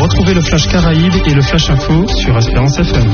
Retrouvez le Flash Caraïbes et le Flash Info sur Espérance FM.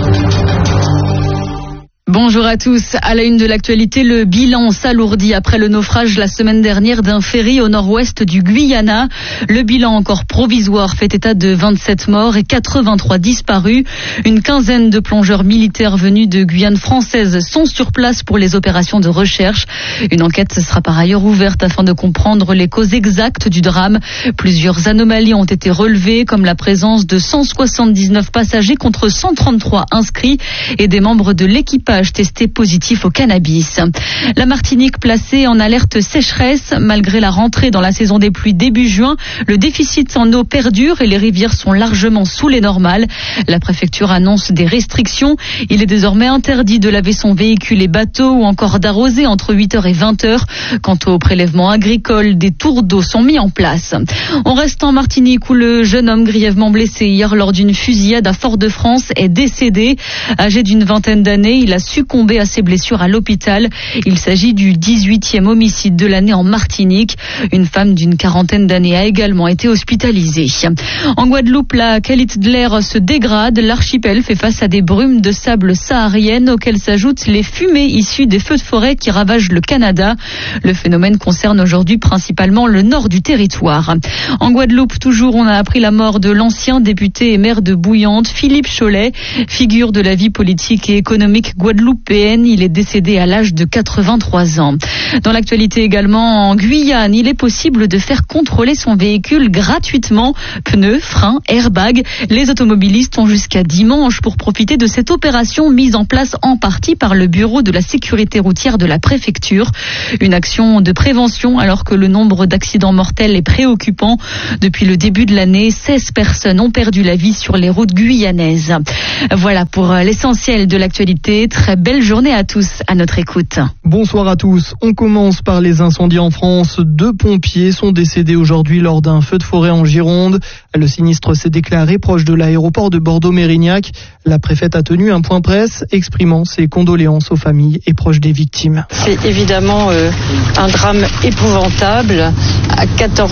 Bonjour à tous. À la une de l'actualité, le bilan s'alourdit après le naufrage la semaine dernière d'un ferry au nord-ouest du Guyana. Le bilan encore provisoire fait état de 27 morts et 83 disparus. Une quinzaine de plongeurs militaires venus de Guyane française sont sur place pour les opérations de recherche. Une enquête sera par ailleurs ouverte afin de comprendre les causes exactes du drame. Plusieurs anomalies ont été relevées, comme la présence de 179 passagers contre 133 inscrits et des membres de l'équipage testé positif au cannabis. La Martinique placée en alerte sécheresse. Malgré la rentrée dans la saison des pluies début juin, le déficit en eau perdure et les rivières sont largement sous les normales. La préfecture annonce des restrictions. Il est désormais interdit de laver son véhicule et bateau ou encore d'arroser entre 8h et 20h. Quant au prélèvement agricole, des tours d'eau sont mis en place. On reste en Martinique où le jeune homme grièvement blessé hier lors d'une fusillade à Fort-de-France est décédé. Âgé d'une vingtaine d'années, il a succombé à ses blessures à l'hôpital. Il s'agit du 18e homicide de l'année en Martinique. Une femme d'une quarantaine d'années a également été hospitalisée. En Guadeloupe, la qualité de l'air se dégrade. L'archipel fait face à des brumes de sable sahariennes auxquelles s'ajoutent les fumées issues des feux de forêt qui ravagent le Canada. Le phénomène concerne aujourd'hui principalement le nord du territoire. En Guadeloupe, toujours, on a appris la mort de l'ancien député et maire de Bouillante, Philippe Cholet, figure de la vie politique et économique guadeloupéenne. Il est décédé à l'âge de 83 ans. Dans l'actualité également, en Guyane, il est possible de faire contrôler son véhicule gratuitement. Pneus, freins, airbags. Les automobilistes ont jusqu'à dimanche pour profiter de cette opération mise en place en partie par le bureau de la sécurité routière de la préfecture. Une action de prévention alors que le nombre d'accidents mortels est préoccupant. Depuis le début de l'année, 16 personnes ont perdu la vie sur les routes guyanaises. Voilà pour l'essentiel de l'actualité. Très belle journée à tous à notre écoute. Bonsoir à tous. On commence par les incendies en France. 2 pompiers sont décédés aujourd'hui lors d'un feu de forêt en Gironde. Le sinistre s'est déclaré proche de l'aéroport de Bordeaux-Mérignac. La préfète a tenu un point presse exprimant ses condoléances aux familles et proches des victimes. C'est évidemment un drame épouvantable. À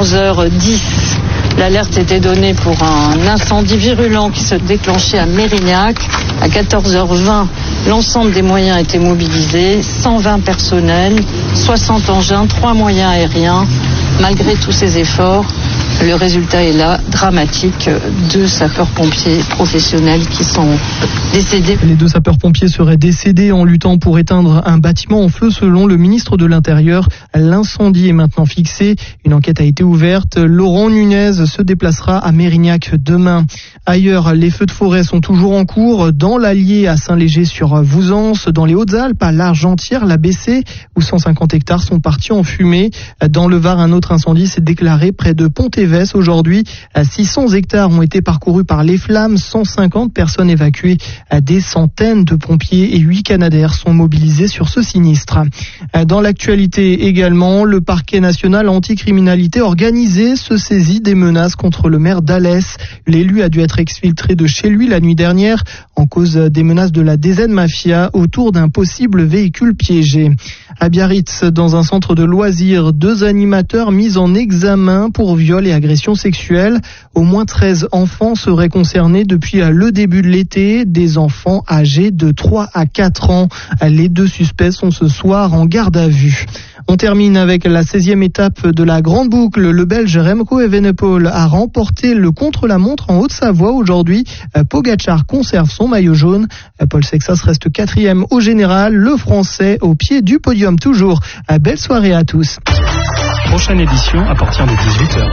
14h10, l'alerte était donnée pour un incendie virulent qui se déclenchait à Mérignac. À 14h20, l'ensemble des moyens étaient mobilisés, 120 personnels, 60 engins, 3 moyens aériens. Malgré tous ces efforts, le résultat est là, dramatique. 2 sapeurs-pompiers professionnels qui sont décédés. Les 2 sapeurs-pompiers seraient décédés en luttant pour éteindre un bâtiment en feu selon le ministre de l'Intérieur. L'incendie est maintenant fixé. Une enquête a été ouverte. Laurent Nunez se déplacera à Mérignac demain. Ailleurs, les feux de forêt sont toujours en cours. Dans l'Allier à Saint-Léger-sur-Vouzance, dans les Hautes-Alpes, à l'Argentière, la Bessée, où 150 hectares sont partis en fumée. Dans le Var, un autre incendie s'est déclaré près de Pont-Évès aujourd'hui. 600 hectares ont été parcourus par les flammes, 150 personnes évacuées. Des centaines de pompiers et 8 Canadair sont mobilisés sur ce sinistre. Dans l'actualité également, le parquet national anticriminalité organisé se saisit des menaces contre le maire d'Alès. L'élu a dû être exfiltré de chez lui la nuit dernière en cause des menaces de la DZ Mafia autour d'un possible véhicule piégé. À Biarritz, dans un centre de loisirs, 2 animateurs mis en examen pour viol et agression sexuelle. Au moins 13 enfants seraient concernés depuis le début de l'été, des enfants âgés de 3 à 4 ans. Les 2 suspects sont ce soir en garde à vue. On termine avec la 16e étape de la Grande Boucle. Le Belge Remco Evenepoel a remporté le contre-la-montre en Haute-Savoie aujourd'hui. Pogačar conserve son maillot jaune. Paul Sexas reste 4e au général. Le Français au pied du podium toujours. Belle soirée à tous. Prochaine édition à partir de 18h.